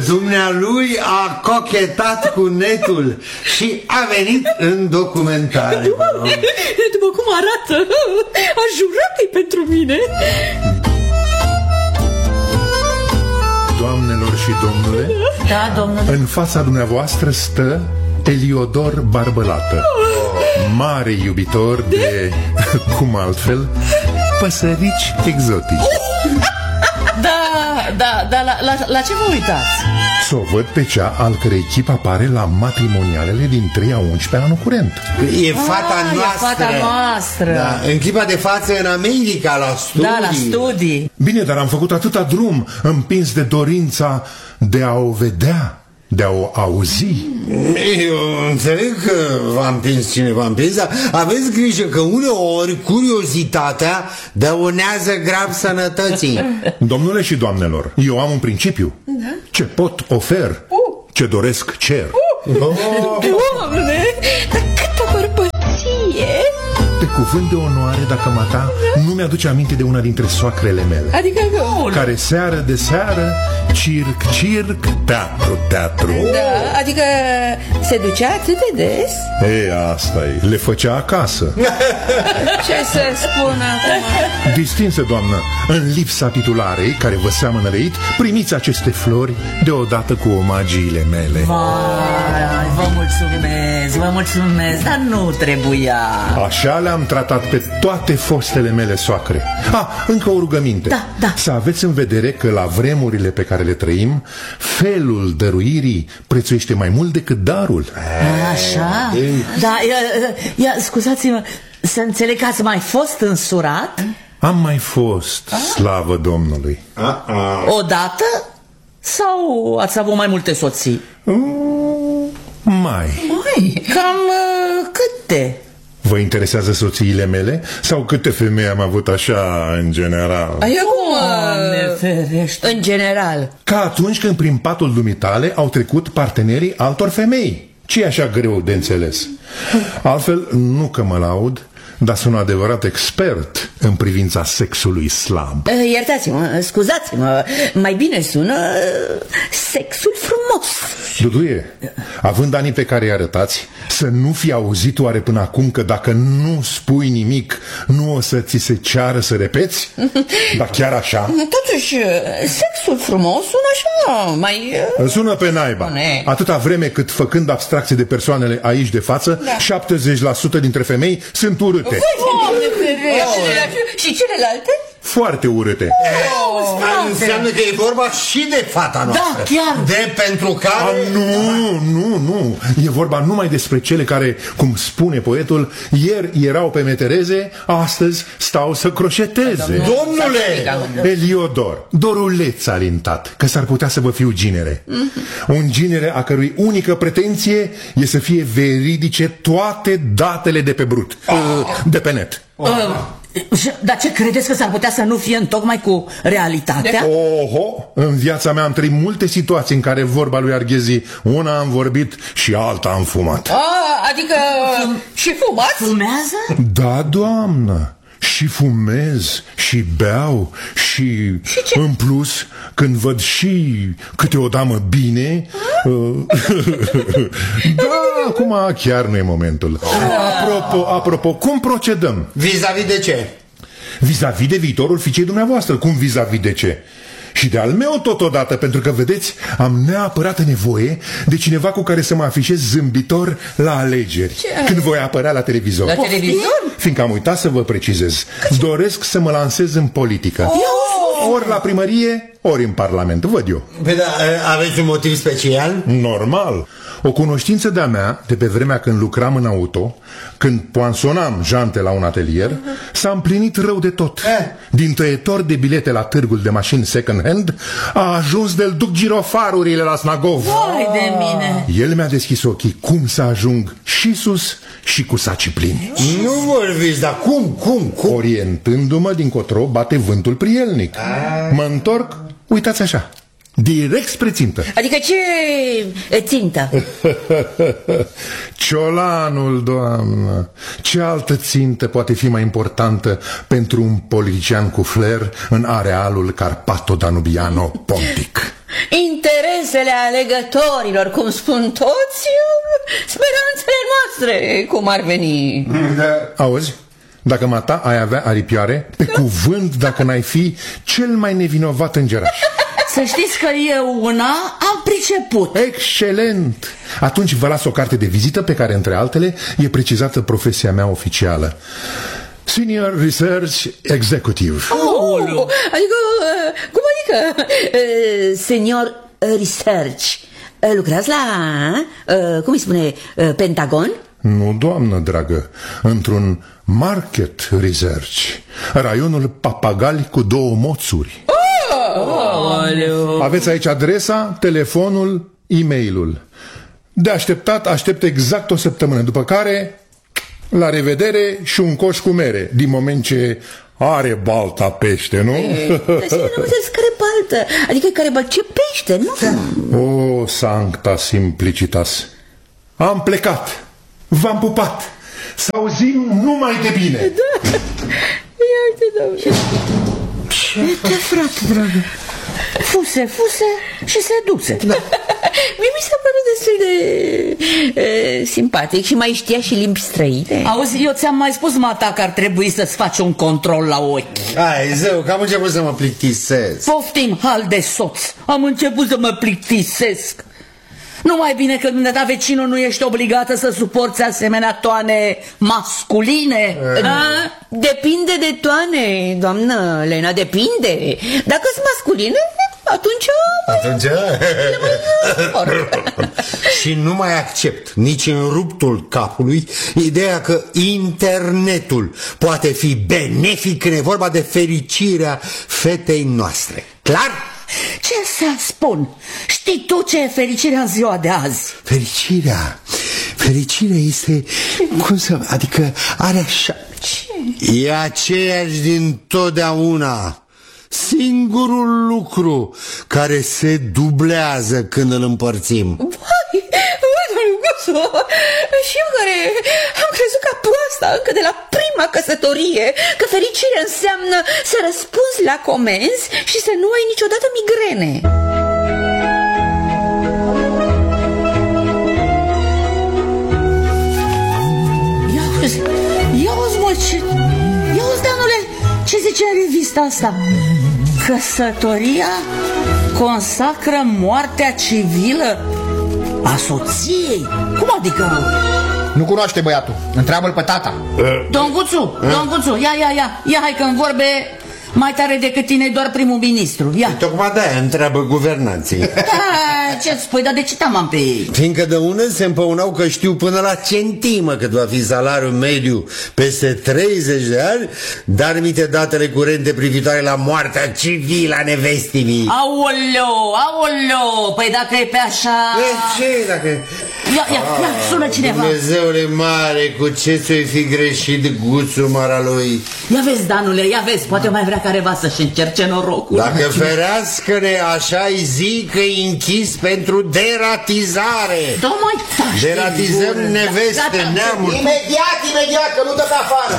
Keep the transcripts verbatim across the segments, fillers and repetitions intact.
Dumnealui a cochetat cu netul și a venit în documentare. Doamne, după cum arată, a jurat că-i pentru mine. Doamnelor și domnule, da, domnule, în fața dumneavoastră stă Eliodor Barbălată, mare iubitor de, de cum altfel, păsărici exotici. Da, da, da, la, la, la ce vă uitați? Să o văd pe cea al cărei chip apare la matrimonialele din trei a unsprezecea anul curent. E fata ah, noastră. E fata noastră. Da, în clipa de față în America, la studii. Da, la studii. Bine, dar am făcut atâta drum, împins de dorința de a o vedea, de a o auzi. Eu înțeleg că v-a împins cine v-a împins, dar aveți grijă că uneori curiozitatea dăunează grav sănătății. Domnule și doamnelor, eu am un principiu. Da? Ce pot ofer, uh. ce doresc cer. uh. Oh. Doamne, dar câtă bărbăție! Pe cuvânt de onoare, dacă mata, nu mi-aduce aminte de una dintre soacrele mele. Adică că... care seară de seară, circ, circ, teatru, teatru. Da, adică se ducea atât de des? E, asta e, le făcea acasă. Ce să spun acum? Distinsă doamnă, în lipsa titularei, care vă seamănă leit, primiți aceste flori deodată cu omagiile mele. Vai, vă mulțumesc, vă mulțumesc, dar nu trebuia. Așa le-am tratat pe toate fostele mele soacre. Ah, încă o rugăminte. Da, da. Să aveți în vedere că la vremurile pe care le trăim, felul dăruirii prețuiește mai mult decât darul. Așa? Da, ia, ia, scuzați-mă, să înțeleg că ați mai fost însurat? Am mai fost, slavă Domnului. Odată? Sau ați avut mai multe soții? Mm, mai. Mai? Cam uh, câte? Vă interesează soțiile mele? Sau câte femei am avut așa în general? Ai cum? Doamne ferește. În general. Ca atunci când prin patul dumitale au trecut partenerii altor femei. Ce e așa greu de înțeles? Altfel, nu că mă laud, dar sunt un adevărat expert în privința sexului slab. Iertați-mă, scuzați-mă, mai bine sună sexul frumos. Duduie, având anii pe care îi arătați, să nu fi auzit oare până acum că dacă nu spui nimic, nu o să ți se ceară să repeți? Dar chiar așa? Totuși, sexul frumos sună așa, mai... Sună pe naiba. Bune. Atâta vreme cât, făcând abstracție de persoanele aici de față, da. șaptezeci la sută dintre femei sunt urâte. Doamne ferește! Și celelalte? Foarte urâte. Oh, înseamnă că e vorba și de fata noastră. Da, chiar. De pentru care... A, nu, nu, nu. E vorba numai despre cele care, cum spune poetul, ieri erau pe metereze, astăzi stau să croșeteze. Domnule! Eliodor, doruleț alintat, că s-ar putea să vă fiu ginere. Mm-hmm. Un ginere a cărui unică pretenție e să fie veridice toate datele de pe brut, oh. de pe net. Oh. Uh. Dar ce credeți că s-ar putea să nu fie întocmai cu realitatea? Oho, în viața mea am trăit multe situații în care vorba lui Arghezi, una am vorbit și alta am fumat. A, adică Fum... și fumați? Fumează? Da, doamnă, și fumez, și beau, și, și în plus, când văd și câte o damă bine, uh, da, acum chiar nu e momentul. Apropo, apropo, cum procedăm? Vis-a-vis de ce? Vis-a-vis de viitorul fiicei dumneavoastră. Cum vis-a-vis de ce? Și de al meu totodată, pentru că, vedeți, am neapărat nevoie de cineva cu care să mă afișez zâmbitor la alegeri. Ce? Când voi apărea la televizor. La televizor? Fiindcă am uitat să vă precizez. Doresc să mă lansez în politică. Oh! Ori la primărie, ori în parlament. Văd eu. Păi da, aveți un motiv special? Normal. O cunoștință de-a mea, de pe vremea când lucram în auto, când poansonam jante la un atelier, uh-huh. s-a împlinit rău de tot. Eh. Din tăietor de bilete la târgul de mașini second-hand, a ajuns de-l duc girofarurile la Snagov. Vai de mine! El mi-a deschis ochii cum să ajung și sus și cu sacii plini. Nu vorbiți, dar cum, cum, cum? Orientându-mă dincotro, bate vântul prielnic. Ah. Mă întorc, uitați așa. Direct spre țintă. Adică ce țintă? Ciolanul, doamnă. Ce altă țintă poate fi mai importantă pentru un politician cu flair în arealul Carpato-Danubiano-Pontic? interesele alegătorilor, cum spun toți, speranțele noastre, cum ar veni. Da. Auzi? Dacă mata ai avea aripioare, pe cuvânt dacă n-ai fi cel mai nevinovat îngeraș. Să știți că eu una am priceput. Excelent! Atunci vă las o carte de vizită pe care, între altele, e precizată profesia mea oficială. Senior Research Executive. Oh, adică, cum adică? Senior Research. Lucrați la, cum îi spune, Pentagon? Nu, doamnă dragă, într-un market research, raionul papagali cu două moțuri. Oh! Aveți aici adresa, telefonul, e-mailul. De așteptat, aștept exact o săptămână, după care, la revedere și un coș cu mere, din moment ce are balta pește, nu? E, dar nu vedeți care baltă, adică care baltă, ce pește, nu? O, sancta simplicitas. Am plecat, v-am pupat, să auzim numai de bine. Da, ia uite, domnule. Uite, frate, dragă, fuse, fuse și se duce. Da. Mie mi s-a părut destul de e, simpatic și mai știa și limbi străine. Auzi, eu ți-am mai spus, mata, că ar trebui să-ți faci un control la ochi. Hai, zău, că am început să mă plictisesc. Poftim, hal de soț, am început să mă plictisesc. Nu mai bine că dumneata vecinul nu ești obligată să suporți asemenea toane masculine? A, depinde de toane, doamnă Lena, depinde. Dacă sunt masculine, atunci... Atunci... Și nu mai accept nici în ruptul capului ideea că internetul poate fi benefic când e vorba de fericirea fetei noastre. Clar? Ce să spun? Știi tu ce e fericirea în ziua de azi? Fericirea? Fericirea este... Cum să... Adică are așa... Ce? E aceeași din totdeauna. Singurul lucru care se dublează când îl împărțim. Vai, domnul Guțu, și eu care am crezut ca proasta încă de la prima căsătorie că fericirea înseamnă să răspunzi la comenzi și să nu ai niciodată migrene. Ia uzi, ia uzi, mă, ce... Ia uzi, Danule, ce zice în revista asta? Căsătoria consacră moartea civilă a soției? Cum adică? Nu cunoaște băiatul, întreabă-l pe tata. Don Guțu, Don Guțu, ia, ia, ia, ia, hai că în vorbe mai tare decât tine doar primul ministru, ia. Tocmai de-aia întreabă guvernanții. Da, ce-ți spui, dar de ce te-am pe ei? Fiindcă de ună se împăunau că știu până la centimă cât va fi salariul mediu peste treizeci de ani, dar mite datele curente privitoare la moartea civilă a nevestii. Aoleo, aoleo, păi dacă e pe așa... E, ce dacă... Ia, ia, ia, sună cineva. Dumnezeule mare, cu ce ți-o fi greșit Guțul Maralui? Ia vezi, Danule, ia vezi, poate mai vrea careva să-și încerce norocul. Dacă ferească-ne, așa-i zi că-i închis pentru deratizare. Da, mai tași. Deratizăm neveste, neamuri. Imediat, imediat, că nu dă pe afară.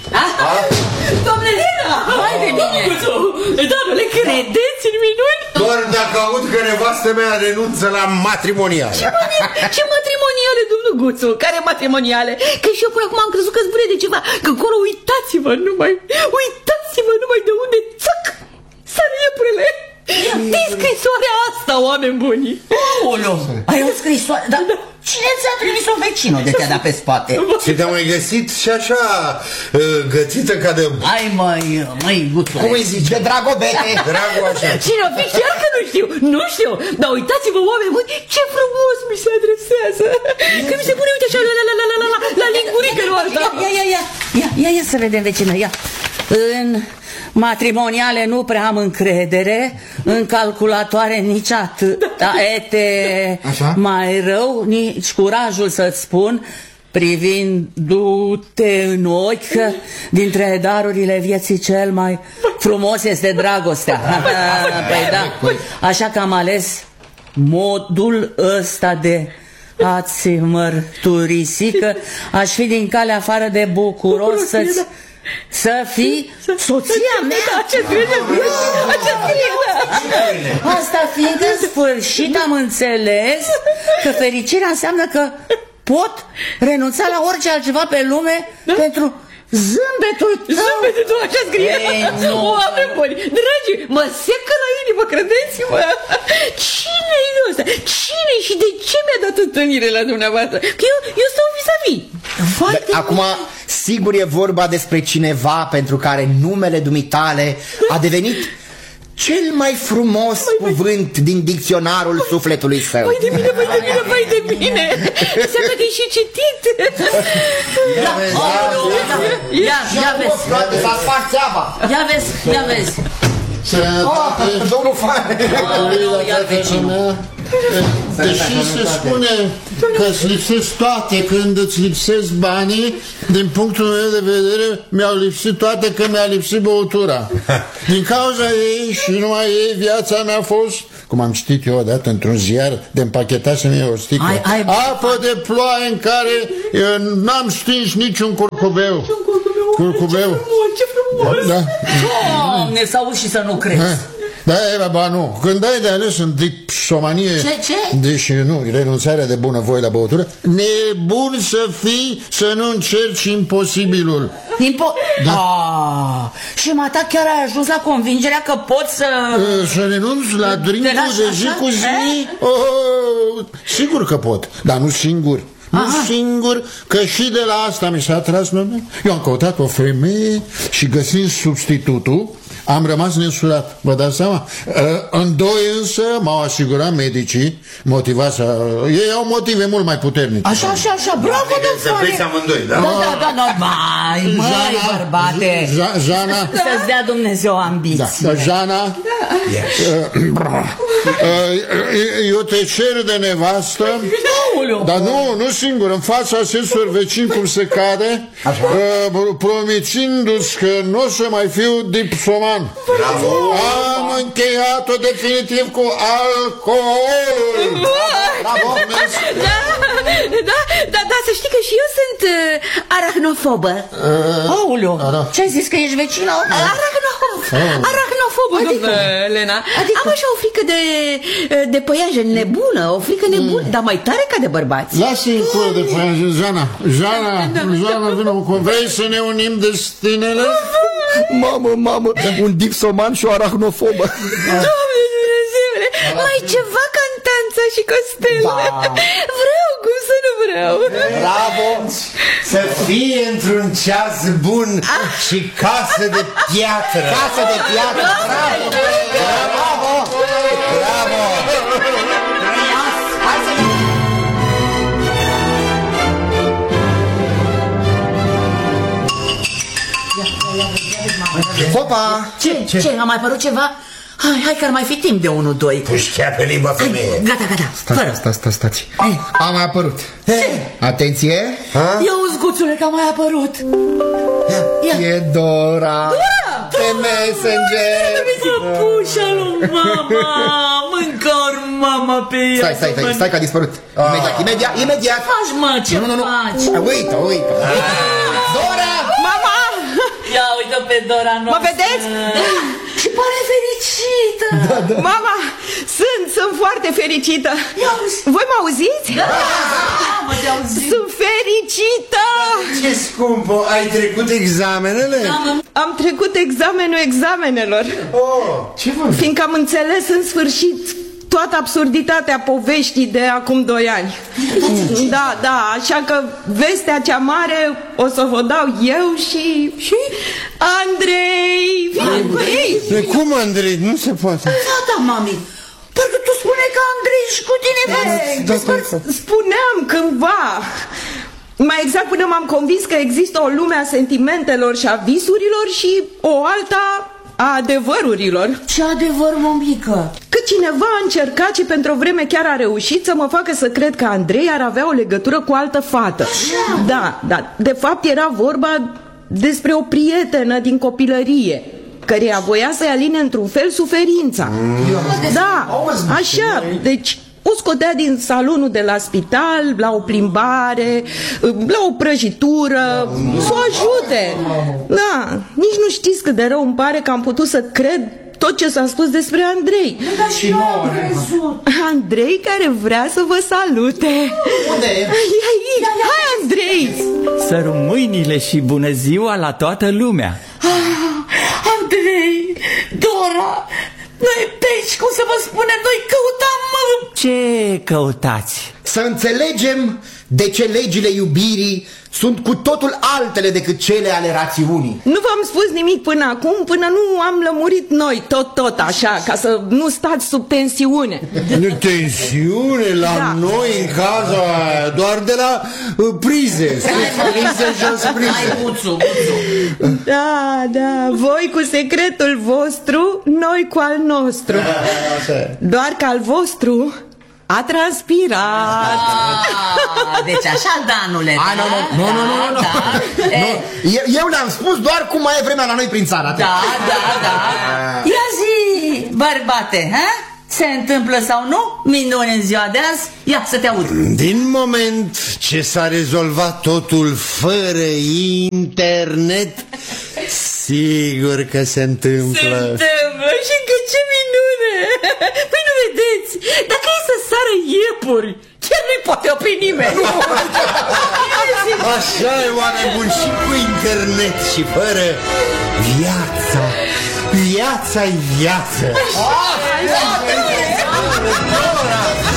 Domnule Lena, hai de bine. Danule, credeți în minuni? Doar dacă aud că nevastă mea renunță la matrimoniale. Ce, ce matrimoniale, domnul Guțu? Care matrimoniale? Că și eu până acum am crezut că spune de ceva. Că acolo uitați-vă numai, uitați-vă numai de unde țăc sar iepurele. Din scrisoarea asta, oameni buni. Olo, ai o scrisoare? Dar cine ți-a trimis-o, vecinul de te-a dat pe spate? Și te-am mai găsit și așa gătită ca de... Hai măi, măi, Guțu. Cum îi zice? De dragobete. Dragul așa. Cine o fi, chiar că nu știu, nu știu. Dar uitați-vă, oameni buni, ce frumos mi se adresează. Că mi se pune, uite așa, la la la la la la la lingurică nu alta. Ia, ia, ia, ia, ia, ia să vedem, vecină, ia. În matrimoniale nu prea am încredere, în calculatoare nici atât. Da, ete, așa? Mai rău, nici curajul să-ți spun, privindu-te în ochi, că dintre darurile vieții cel mai frumos este dragostea. Păi da, așa că am ales modul ăsta de a-ți mărturisi că aș fi din calea afară de bucuros să-ți să fii soția mea. Ce scrie, ce scrie, da. Asta fiindcă în sfârșit am înțeles că fericirea înseamnă că pot renunța la orice altceva pe lume pentru zâmbetul tău. Zâmbetul tău, așa scrie. Oameni buni, dragi, mă secă la inimă, credeți-mă. Cine-i ăsta? Cine și de ce mi-a dat întâlnire la dumneavoastră? Că eu, eu stau vis-a-vis. Acum, sigur e vorba despre cineva pentru care numele dumitale a devenit cel mai frumos cuvânt din dicționarul sufletului său. Păi de mine, păi de mine, păi de mine. Înseamnă că e și citit. Ia vezi, ia, ia vezi. S-a spart țeava. Ia vezi, ia vezi. Domnul Fane. Ia vecinul. Deși se spune că îți lipsesc toate când îți lipsesc banii, din punctul meu de vedere mi-au lipsit toate că mi-a lipsit băutura. Din cauza ei și numai ei viața mea a fost, cum am citit eu odată într-un ziar, de împachetasem eu o sticlă, ai, ai... apă de ploaie în care n-am stins niciun curcubeu. Curcubeu. Ce frumos, ce frumos. Da. Doamne, să auzi și să nu crezi. Da, e, ba, nu. Când ai de ales în dipsomanie, Ce, ce? deși nu, renunțarea de bunăvoie la băutură, nebun să fii, să nu încerci imposibilul. Impo... Da. Ah, și mata chiar ai ajuns la convingerea că poți să... Să renunți la drinkul de zi cu zi? Oh, sigur că pot, dar nu singur. Nu Aha. singur, că și de la asta mi s-a atras numele. Eu am căutat o femeie și găsind substitutul, am rămas nesurat, vă dați seama? În doi însă m-au asigurat medicii, motivați, ei au motive mult mai puternice. Așa, așa, așa, bravo, Să vreți amândoi, da? Da, da, da, da, mai, măi, bărbate. Jana. Să-ți dea Dumnezeu ambiție. Da, Jana. Eu te cer de nevastă, dar nu, nu singur, în fața acestor vecini cum se cade, promițindu-ți că nu o să mai fiu dipsoman. Bravo! Am încheiat-o definitiv cu alcoolul. Bravo! Da, da, da, da, să știi că și eu sunt uh, arahnofobă. Uh, Aoleu, da. ce ai zis, că ești vecină? Arahnofob, arachnofobă, adică, Lena. Adică? Am așa o frică de, de păianjen nebună, o frică nebună, mm. dar mai tare ca de bărbați. Lasă-i în cură de păianjen, Jana. Jana, Jana, vină cu vrei să ne unim destinele? Mamă, mamă, un dipsoman și o arachnofobă. Doamne Dumnezeule, mai ceva cantanța și costel. Da. Vreau, cum să nu vreau. Bravo! Să fie într-un ceas bun ah. și casă de piatră. Casă de piatră, bravo! Bravo! Bravo! Hai să... Popa! Ce? Ce? Ce? A mai apărut ceva? Hai, hai că ar mai fi timp de unu doi. Pușchea pe limba femeie. Gata, gata. Stați, stați, stați, stați. A mai apărut. Atenție. Ia uzi, guțule, că a mai apărut. E Dora. Pe Messenger. Pușa lui mama. Mâncar mama pe ea. Stai, stai, stai, stai că a dispărut. Imediat, imediat, imediat. Faci, mă, ce nu, nu, nu. faci? Uită, uită. Dora! Mama! Ia uite pe Dora noastră. Mă vedeți? Și pare fericită. Da, da. Mama, sunt, sunt foarte fericită. Voi mă auziți? Da, mă te auzim. Sunt fericită. Ce scumpă, ai trecut examenele? Am trecut examenul examenelor. Oh, ce vă? Fiindcă am înțeles în sfârșit toată absurditatea poveștii de acum doi ani. Da, da, așa că vestea cea mare o să vă dau eu și... și... Andrei! Vine cu ei! Cum, Andrei? Nu se poate. Da, da, mami. Parcă tu spune că Andrei și cu tine vezi. Spuneam cândva. Mai exact până m-am convins că există o lume a sentimentelor și a visurilor și o alta a adevărurilor. Ce adevăr, mămică? Că cineva a încercat și pentru o vreme chiar a reușit să mă facă să cred că Andrei ar avea o legătură cu o altă fată. Așa. Da, da, de fapt era vorba despre o prietenă din copilărie, căreia voia să-i aline într-un fel suferința. Mm. Da, așa, deci o scotea din salonul de la spital, la o plimbare, la o prăjitură, să o ajute. Da, nici nu știți cât de rău îmi pare că am putut să cred tot ce s-a spus despre Andrei. Dar și eu am crezut. Andrei care vrea să vă salute. Unde e? E aici. Hai, Andrei! Să mâinile și bună ziua la toată lumea. Ah, Andrei, Dora, noi peci, cum să vă spune, noi căutam... Ce căutați? Să înțelegem de ce legile iubirii sunt cu totul altele decât cele ale rațiunii. Nu v-am spus nimic până acum, până nu am lămurit noi tot, tot așa, ca să nu stați sub tensiune. Tensiune la da. Noi în cazul aia, doar de la uh, prize. Prize și prize. Da, da, voi cu secretul vostru, noi cu al nostru. Doar că al vostru a transpirat. Ah, deci așa, Danule. A, nu, nu, nu, nu, nu, nu. Da. Nu. Eu, eu le-am spus doar cum mai e vremea la noi prin țară. Da, da, da. Ia zi, bărbate, ha? Se întâmplă sau nu minune în ziua de azi? Ia să te aud. Din moment ce s-a rezolvat totul fără internet, sigur că se întâmplă. Se întâmplă și că ce minune. Păi nu vedeți, dacă e să sară iepuri, chiar nu-i poate opri nimeni. Așa e, oameni buni, și cu internet și fără viața. Viața-i viață. Ah,